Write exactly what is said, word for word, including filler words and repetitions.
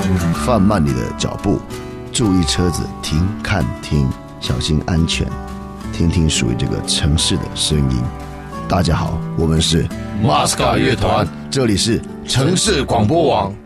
放慢你的脚步，注意车子停看听，小心安全，听听属于这个城市的声音。大家好，我们是马斯卡乐团， 这里是城市广播网。